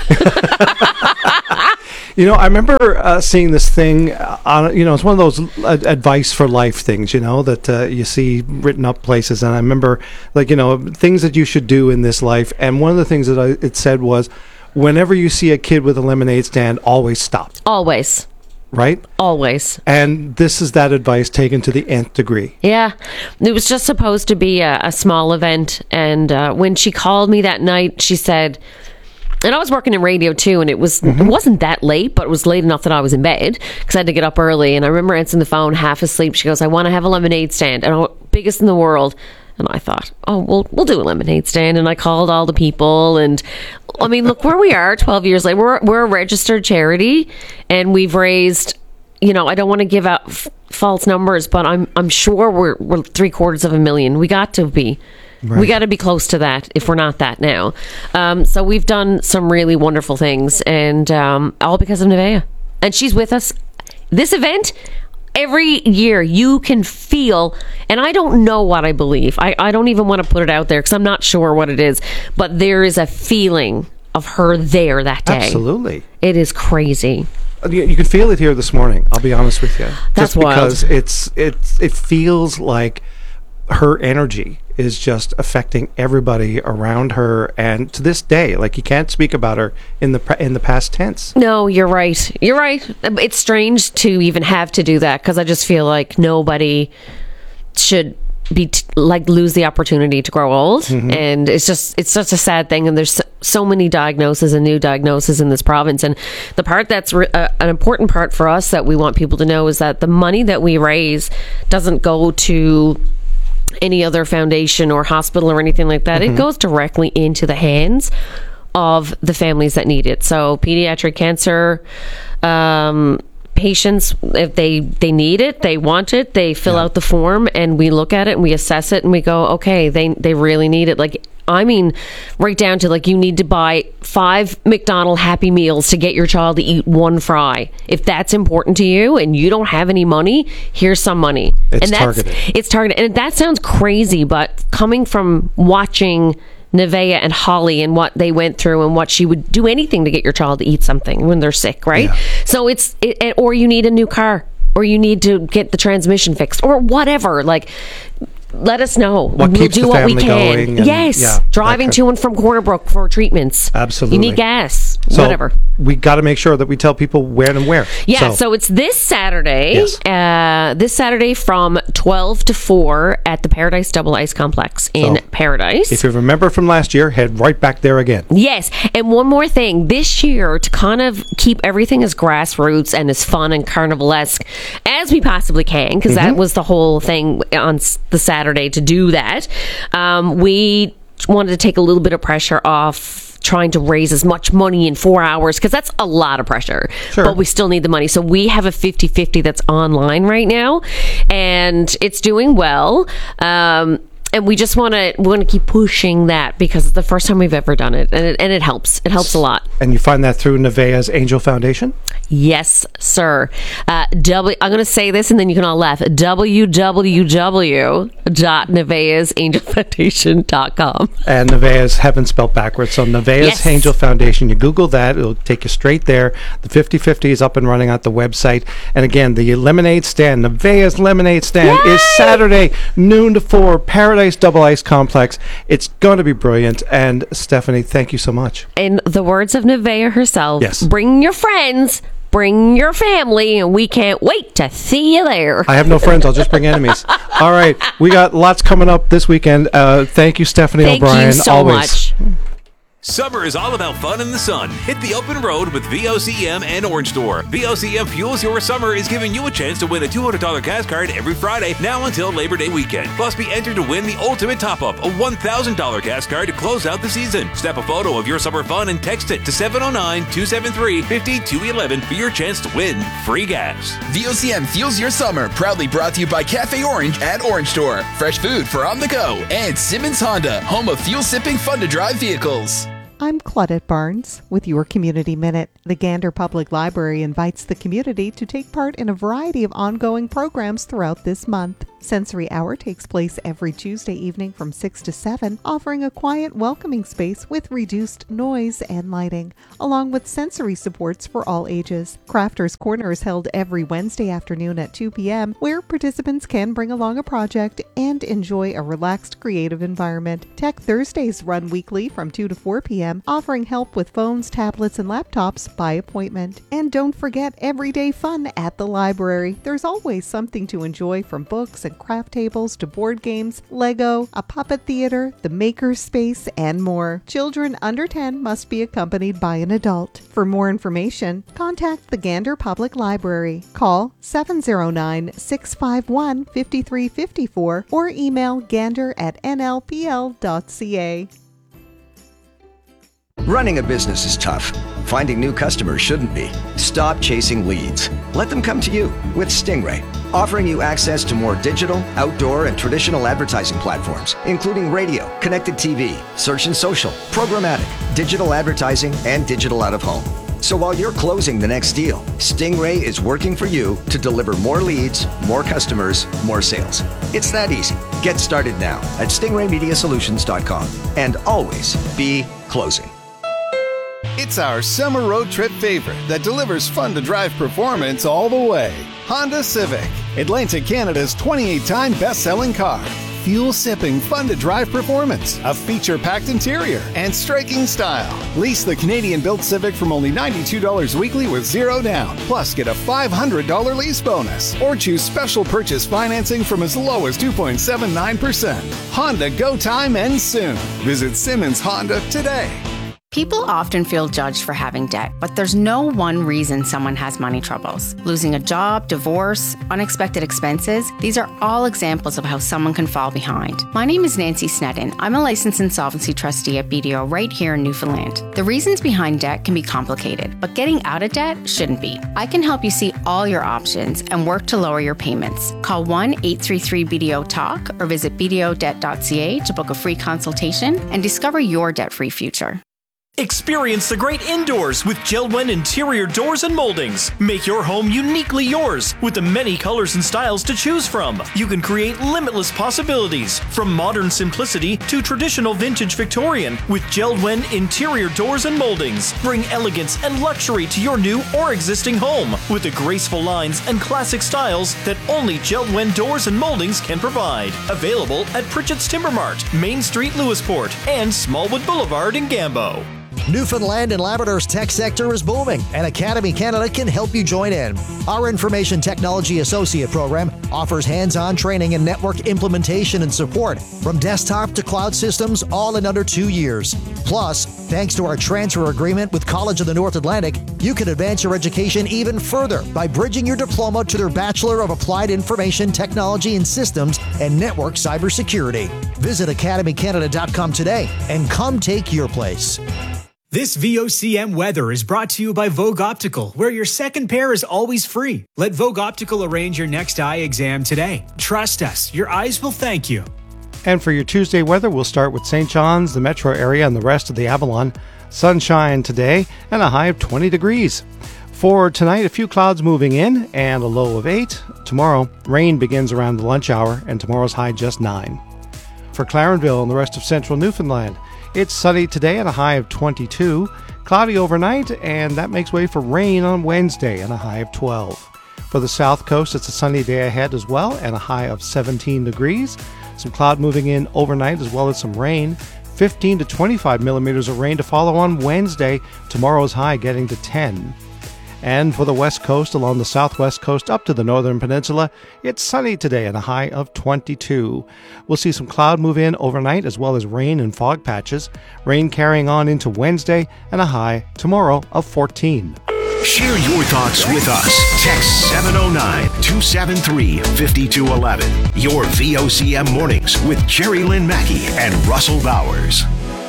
You know, I remember uh, seeing this thing on, you know, it's one of those uh, advice for life things, you know, that uh, you see written up places. And I remember, like, you know, things that you should do in this life. And one of the things that I, it said was, whenever you see a kid with a lemonade stand, always stop. Always. Right? Always. And this is that advice taken to the nth degree. Yeah. It was just supposed to be a, a small event. And uh, when she called me that night, she said... And I was working in radio too, and it was mm-hmm. it wasn't that late, but it was late enough that I was in bed because I had to get up early. And I remember answering the phone half asleep. She goes, I want to have a lemonade stand, and I, biggest in the world. And I thought, oh, we'll we'll do a lemonade stand. And I called all the people, and I mean, look where we are. Twelve years later, we're we're a registered charity, and we've raised. You know, I don't want to give out f- false numbers, but I'm I'm sure we're we're three quarters of a million. We got to be. Right. We got to be close to that if we're not that now. Um, so we've done some really wonderful things, and um, all because of Nevaeh. And she's with us. This event, every year, you can feel, and I don't know what I believe. I, I don't even want to put it out there because I'm not sure what it is. But there is a feeling of her there that day. Absolutely. It is crazy. You, you can feel it here this morning. I'll be honest with you. That's Just wild. Because it's it's it feels like her energy is just affecting everybody around her, and to this day, like, you can't speak about her in the in the past tense. No, you're right. You're right. It's strange to even have to do that because I just feel like nobody should be t- like lose the opportunity to grow old, mm-hmm. and it's just it's such a sad thing. And there's so, so many diagnoses and new diagnoses in this province. And the part that's re- uh, an important part for us that we want people to know is that the money that we raise doesn't go to any other foundation or hospital or anything like that. Mm-hmm. It goes directly into the hands of the families that need it. So pediatric cancer um, patients, if they, they need it, they want it, they fill yeah. out the form, and we look at it and we assess it and we go, okay, they they really need it. Like, I mean, right down to, like, you need to buy five McDonald's Happy Meals to get your child to eat one fry. If that's important to you and you don't have any money, here's some money. It's and that's, targeted. It's targeted. And that sounds crazy, but coming from watching Nevaeh and Holly and what they went through and what she would do anything to get your child to eat something when they're sick, right? Yeah. So it's, it, or you need a new car, or you need to get the transmission fixed, or whatever. Like, let us know. What we'll keeps do the what we family can. going and- yes. yeah, Driving to and from Corner Brook for treatments. Absolutely. You need gas. So whatever. We got to make sure that we tell people when and where. Yeah, so, so it's this Saturday. Yes. Uh, this Saturday from twelve to four at the Paradise Double Ice Complex in So, Paradise. if you remember from last year, head right back there again. Yes, and one more thing. This year, to kind of keep everything as grassroots and as fun and carnivalesque as we possibly can, because that Mhm. was the whole thing on s- the Saturday to do that, um, we wanted to take a little bit of pressure off trying to raise as much money in four hours, because that's a lot of pressure. Sure. But we still need the money. So we have a fifty-fifty that's online right now, and it's doing well. Um, and we just want to want to keep pushing that because it's the first time we've ever done it, and it, and it helps. It helps a lot. And you find that through Nevaeh's Angel Foundation? Yes, sir. Uh, w, I'm going to say this, and then you can all laugh. w w w dot nevaeh's angel foundation dot com. And Nevaeh's heaven spelled backwards. So Nevaeh's Yes. Angel Foundation. You Google that. It'll take you straight there. The fifty fifty is up and running at the website. And again, the lemonade stand, Nevaeh's lemonade stand, Yay! is Saturday, noon to four, Paradise Double Ice Complex. It's going to be brilliant. And Stephanie, thank you so much. In the words of Nevaeh herself, Yes. bring your friends, bring your family, and we can't wait to see you there. I have no friends. I'll just bring enemies. All right. We got lots coming up this weekend. Uh, thank you, Stephanie Thank O'Brien. you so always. much. Summer is all about fun in the sun. Hit the open road with V O C M and Orange Store. V O C M Fuels Your Summer is giving you a chance to win a two hundred dollars gas card every Friday, now until Labor Day weekend. Plus, be entered to win the ultimate top-up, a one thousand dollars gas card to close out the season. Snap a photo of your summer fun and text it to seven oh nine, two seven three, five two one one for your chance to win free gas. V O C M Fuels Your Summer, proudly brought to you by Cafe Orange at Orange Store. Fresh food for on the go. And Simmons Honda, home of fuel-sipping, fun-to-drive vehicles. I'm Claudette Barnes with your Community Minute. The Gander Public Library invites the community to take part in a variety of ongoing programs throughout this month. Sensory Hour takes place every Tuesday evening from six to seven, offering a quiet, welcoming space with reduced noise and lighting, along with sensory supports for all ages. Crafters Corner is held every Wednesday afternoon at two p.m., where participants can bring along a project and enjoy a relaxed, creative environment. Tech Thursdays run weekly from two to four p.m., offering help with phones, tablets, and laptops by appointment. And don't forget everyday fun at the library. There's always something to enjoy, from books and craft tables to board games, Lego, a puppet theater, the maker's space, and more. Children under ten must be accompanied by an adult. For more information, contact the Gander Public Library. Call seven oh nine, six five one, five three five four or email gander at n l p l dot c a. Running a business is tough. Finding new customers shouldn't be. Stop chasing leads. Let them come to you with Stingray, offering you access to more digital, outdoor, and traditional advertising platforms, including radio, connected T V, search and social, programmatic, digital advertising, and digital out-of-home. So while you're closing the next deal, Stingray is working for you to deliver more leads, more customers, more sales. It's that easy. Get started now at stingray media solutions dot com and always be closing. It's our summer road trip favorite that delivers fun-to-drive performance all the way. Honda Civic, Atlantic Canada's twenty-eight time best-selling car. Fuel-sipping, fun-to-drive performance, a feature-packed interior, and striking style. Lease the Canadian-built Civic from only ninety-two dollars weekly with zero down. Plus, get a five hundred dollars lease bonus. Or choose special purchase financing from as low as two point seven nine percent. Honda Go Time ends soon. Visit Simmons Honda today. People often feel judged for having debt, but there's no one reason someone has money troubles. Losing a job, divorce, unexpected expenses, these are all examples of how someone can fall behind. My name is Nancy Sneddon. I'm a licensed insolvency trustee at B D O right here in Newfoundland. The reasons behind debt can be complicated, but getting out of debt shouldn't be. I can help you see all your options and work to lower your payments. Call one eight three three B D O talk or visit b d o debt dot c a to book a free consultation and discover your debt-free future. Experience the great indoors with Jeld-Wen interior doors and moldings. Make your home uniquely yours with the many colors and styles to choose from. You can create limitless possibilities, from modern simplicity to traditional vintage Victorian, with Jeld-Wen interior doors and moldings. Bring elegance and luxury to your new or existing home with the graceful lines and classic styles that only Jeld-Wen doors and moldings can provide. Available at Pritchett's Timber Mart, Main Street, Lewisport, and Smallwood Boulevard in Gambo. Newfoundland and Labrador's tech sector is booming, and Academy Canada can help you join in. Our Information Technology Associate program offers hands-on training in network implementation and support, from desktop to cloud systems, all in under two years. Plus, thanks to our transfer agreement with College of the North Atlantic, you can advance your education even further by bridging your diploma to their Bachelor of Applied Information Technology and Systems and Network Cybersecurity. Visit academy canada dot com today and come take your place. This V O C M weather is brought to you by Vogue Optical, where your second pair is always free. Let Vogue Optical arrange your next eye exam today. Trust us, your eyes will thank you. And for your Tuesday weather, we'll start with Saint John's, the metro area, and the rest of the Avalon. Sunshine today and a high of twenty degrees. For tonight, a few clouds moving in and a low of eight. Tomorrow, rain begins around the lunch hour, and tomorrow's high just nine. For Clarenville and the rest of central Newfoundland, it's sunny today and a high of twenty-two. Cloudy overnight, and that makes way for rain on Wednesday and a high of twelve. For the south coast, it's a sunny day ahead as well and a high of seventeen degrees. Some cloud moving in overnight as well as some rain. fifteen to twenty-five millimeters of rain to follow on Wednesday. Tomorrow's high getting to ten. And for the west coast, along the southwest coast up to the northern peninsula, it's sunny today and a high of twenty-two. We'll see some cloud move in overnight as well as rain and fog patches. Rain carrying on into Wednesday and a high tomorrow of fourteen. Share your thoughts with us. Text seven oh nine, two seven three, five two one one. Your V O C M Mornings with Jerry Lynn Mackey and Russell Bowers.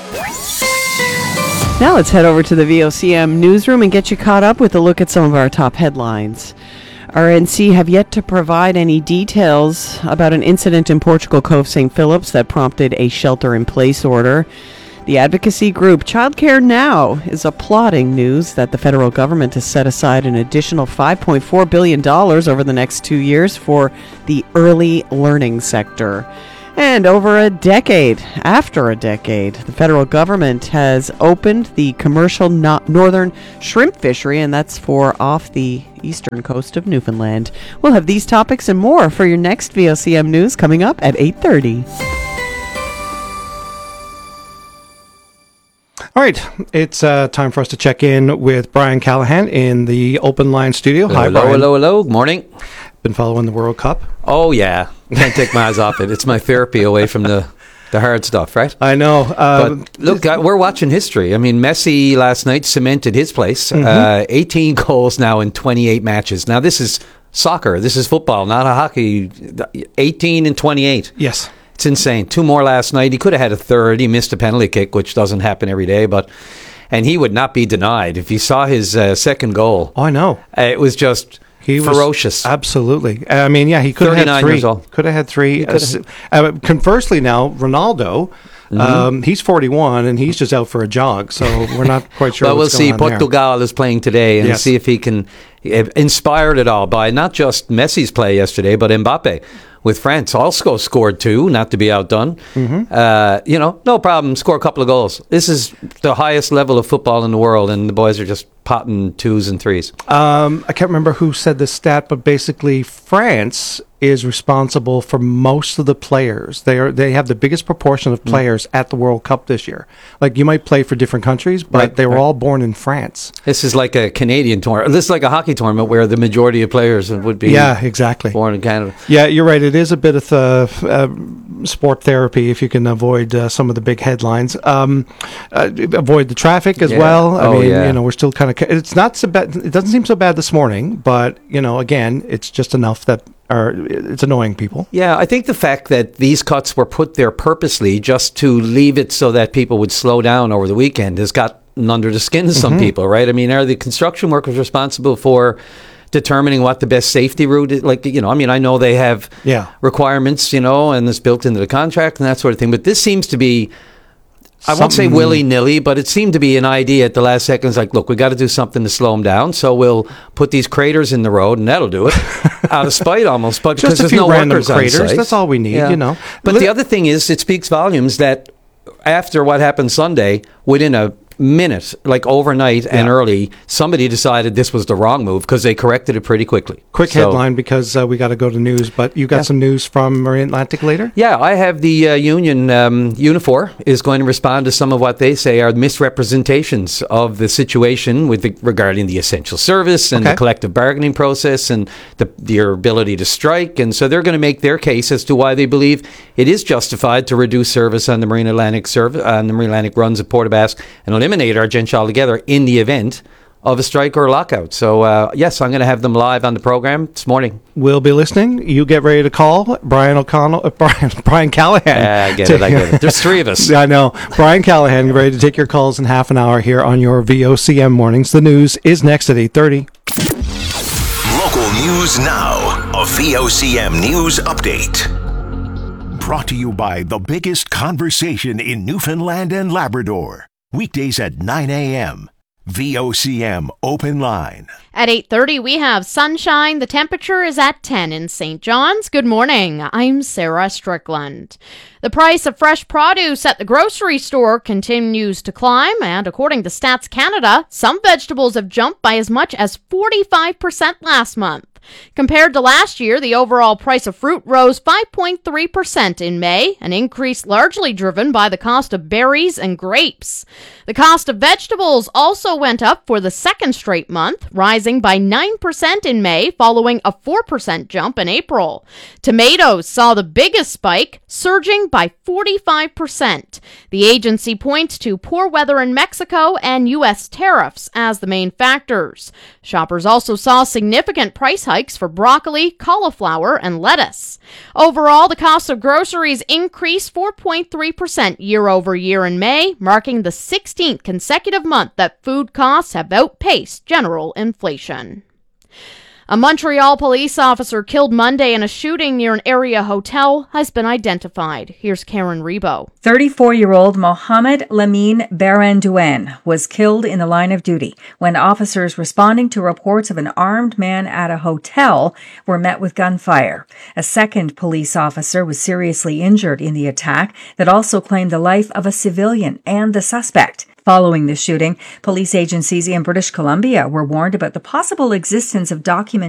Now let's head over to the V O C M newsroom and get you caught up with a look at some of our top headlines. R N C have yet to provide any details about an incident in Portugal Cove Saint Phillips that prompted a shelter-in-place order. The advocacy group Childcare Now is applauding news that the federal government has set aside an additional five point four billion dollars over the next two years for the early learning sector. And over a decade, after a decade, the federal government has opened the commercial no- northern shrimp fishery, and that's for off the eastern coast of Newfoundland. We'll have these topics and more for your next V O C M News coming up at eight thirty. All right, it's uh, time for us to check in with Brian Callahan in the Open Line studio. Hello, Hi, hello, Brian. hello, hello. Morning. Been following the World Cup? Oh, yeah. Can't take my eyes off it. It's my therapy away from the, the hard stuff, right? I know. Uh, but look, uh, we're watching history. I mean, Messi last night cemented his place. Mm-hmm. Uh, eighteen goals now in twenty-eight matches. Now, this is soccer. This is football, not a hockey. eighteen and twenty-eight. Yes. It's insane. Two more last night. He could have had a third. He missed a penalty kick, which doesn't happen every day, but and he would not be denied. If you saw his uh, second goal, oh, I know. Uh, it was just he ferocious. Was absolutely. I mean, yeah, he could have had three. Years old. Could have had three. Uh, have. uh, conversely, now Ronaldo, mm-hmm. um, he's forty-one and he's just out for a jog, so we're not quite sure. Well, what's we'll see. going on Portugal there. is playing today, and yes. see if he can inspired at all by not just Messi's play yesterday, but Mbappe. With France, also scored two, not to be outdone. Mm-hmm. Uh, you know, no problem, score a couple of goals. This is the highest level of football in the world, and the boys are just potting twos and threes. Um, I can't remember who said this stat, but basically France is responsible for most of the players. They are they have the biggest proportion of players mm. at the World Cup this year. Like, you might play for different countries, but right, they were right. all born in France. This is like a Canadian tournament. This is like a hockey tournament where the majority of players would be yeah, exactly. born in Canada. Yeah, you're right. It is a bit of uh, uh, sport therapy if you can avoid uh, some of the big headlines. Um, uh, avoid the traffic as yeah. well. I oh, mean, yeah. you know, we're still kind of. It's not so bad. It doesn't seem so bad this morning, but you know, again, it's just enough that. Or it's annoying people. Yeah, I think the fact that these cuts were put there purposely just to leave it so that people would slow down over the weekend has gotten under the skin of some Mm-hmm. people, right? I mean, are the construction workers responsible for determining what the best safety route is? Like, you know, I mean, I know they have yeah. requirements, you know, and it's built into the contract and that sort of thing, but this seems to be, I won't say willy-nilly, but it seemed to be an idea at the last second. It's like, look, we got to do something to slow them down, so we'll put these craters in the road, and that'll do it. Out of spite, almost, but because Just a there's few no random workers craters. on site. That's all we need, Yeah. you know. But Li- the other thing is, it speaks volumes that after what happened Sunday, within a minute, like overnight Yeah. and early, somebody decided this was the wrong move because they corrected it pretty quickly. Quick So- headline because uh, we got to go to news, but you got Yeah. some news from Marine Atlantic later? Yeah, I have the uh, union, um, Unifor, is going to respond to some of what they say are misrepresentations of the situation with the, regarding the essential service and Okay. the collective bargaining process and the, their ability to strike. And so they're going to make their case as to why they believe it is justified to reduce service on the Marine Atlantic service, on the Marine Atlantic runs at Port aux Basques and eliminate our Gential together in the event of a strike or a lockout. So, uh, yes, I'm going to have them live on the program this morning. We'll be listening. You get ready to call Brian O'Connell, uh, Brian, Brian Callahan. Yeah, I get it, I get it. There's three of us. I know. Brian Callahan, ready to take your calls in half an hour here on your V O C M mornings. The news is next at eight thirty. Local news now. A V O C M news update. Brought to you by the biggest conversation in Newfoundland and Labrador. Weekdays at nine a.m. V O C M Open Line. At eight thirty, we have sunshine. The temperature is at ten in Saint John's. Good morning. I'm Sarah Strickland. The price of fresh produce at the grocery store continues to climb, and according to Stats Canada, some vegetables have jumped by as much as forty-five percent last month. Compared to last year, the overall price of fruit rose five point three percent in May, an increase largely driven by the cost of berries and grapes. The cost of vegetables also went up for the second straight month, rising by nine percent in May, following a four percent jump in April. Tomatoes saw the biggest spike, surging by forty-five percent. The agency points to poor weather in Mexico and U S tariffs as the main factors. Shoppers also saw significant price hikes for broccoli, cauliflower, and lettuce. Overall, the cost of groceries increased four point three percent year over year in May, marking the sixteenth consecutive month that food costs have outpaced general inflation. A Montreal police officer killed Monday in a shooting near an area hotel has been identified. Here's Karen Rebo. thirty-four-year-old Mohamed Lamine Barandouin was killed in the line of duty when officers responding to reports of an armed man at a hotel were met with gunfire. A second police officer was seriously injured in the attack that also claimed the life of a civilian and the suspect. Following the shooting, police agencies in British Columbia were warned about the possible existence of documentation